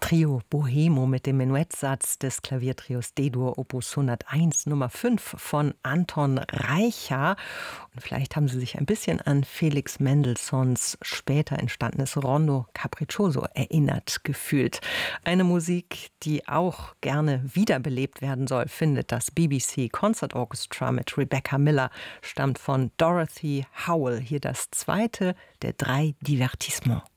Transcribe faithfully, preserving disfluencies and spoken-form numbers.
Trio Bohemo mit dem Menuettsatz des Klaviertrios D-Dur Opus hunderteins Nummer fünf von Anton Reicha. Und vielleicht haben Sie sich ein bisschen an Felix Mendelssohns später entstandenes Rondo Capriccioso erinnert gefühlt. Eine Musik, die auch gerne wiederbelebt werden soll, findet das B B C Concert Orchestra mit Rebecca Miller, stammt von Dorothy Howell. Hier das zweite der drei Divertissements.